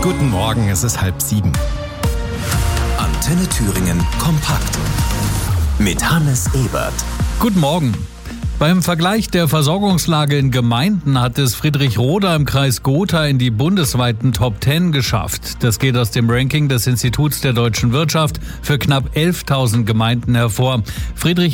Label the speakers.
Speaker 1: Guten Morgen, es ist 6:30.
Speaker 2: Antenne Thüringen kompakt mit Hannes Ebert.
Speaker 3: Guten Morgen. Beim Vergleich der Versorgungslage in Gemeinden hat es Friedrichroda im Kreis Gotha in die bundesweiten Top 10 geschafft. Das geht aus dem Ranking des Instituts der deutschen Wirtschaft für knapp 11.000 Gemeinden hervor.